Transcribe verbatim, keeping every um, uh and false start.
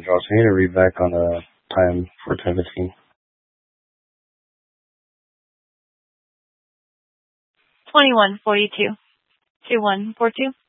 draw. So I need to read back on the time for ten fifteen. twenty-one forty-two. two one four two.